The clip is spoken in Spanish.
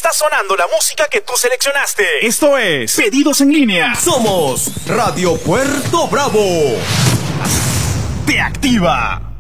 está sonando la música que tú seleccionaste. Esto es Pedidos en Línea. Somos Radio Puerto Bravo. Te activa.